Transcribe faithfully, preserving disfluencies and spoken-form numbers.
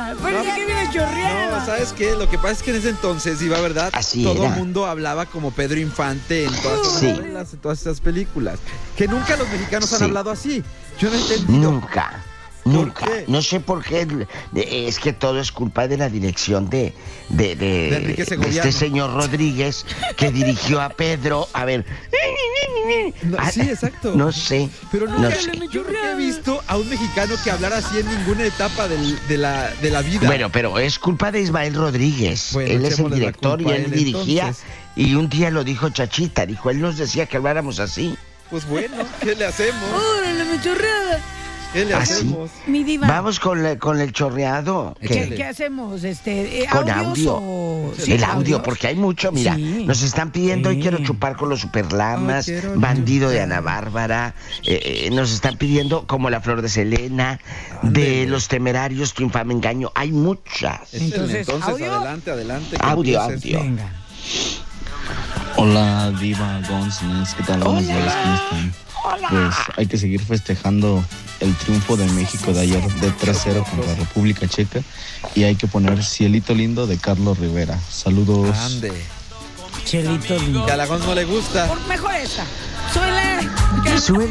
chorreada. ¿Por qué viene chorreada? No, ¿sabes qué? Lo que pasa es que en ese entonces, Iba, ¿verdad? Así todo el era. mundo hablaba como Pedro Infante en todas esas Sí. novelas, en todas esas películas. Que nunca los mexicanos han Sí. hablado así. Yo no he entendido. Nunca. ¿Por Nunca. qué? No sé por qué. de- Es que todo es culpa de la dirección de, de, de, De Enrique de Segoviano. este señor Rodríguez que dirigió a Pedro. A ver. No, Ah, sí, exacto. No sé. Pero no nunca sé. yo nunca he visto a un mexicano que hablara así en ninguna etapa del- de, la, de la vida. Bueno, pero es culpa de Ismael Rodríguez. Bueno, él es el echémosle la director y culpa a él él, dirigía. entonces. Y un día lo dijo Chachita. Dijo, él nos decía que habláramos así. Pues bueno, ¿qué le hacemos? ¡Órale, mi chorreada! ¿Qué le ¿Ah, hacemos? Mi diva. Vamos con, la- con el chorreado. ¿Qué, ¿Qué? qué hacemos? Este, eh, Con ¿audios audio. o- sí, el audio, audios? porque hay mucho, mira, Sí. nos están pidiendo, hoy Sí. quiero chupar con los superlamas, Hoy quiero bandido de chupar. Ana Bárbara, eh, eh, nos están pidiendo como la flor de Selena, Ándele. de los temerarios, tu infame engaño, hay muchas. Échale, Entonces, entonces, ¿audio? adelante, adelante. que Audio, empieces. audio. Venga. Hola, Diva González, ¿qué tal? Buenos días, ¿cómo están? Pues hay que seguir festejando el triunfo de México de ayer de tres cero contra República Checa y hay que poner Cielito Lindo de Carlos Rivera. Saludos. Ande. Chelito lindo. Que a la Gonz no le gusta. Por- Mejor esta. Súbele. Sube